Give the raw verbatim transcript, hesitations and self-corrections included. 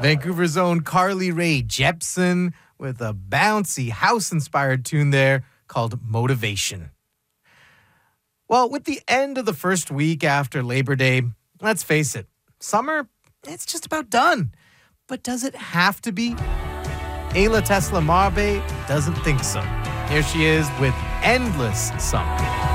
Vancouver's own Carly Rae Jepsen with a bouncy house-inspired tune there called Motivation. Well, with the end of the first week after Labor Day, let's face it, summer, it's just about done. But does it have to be? Ayla Tesla Marbe doesn't think so. Here she is with Endless Summer.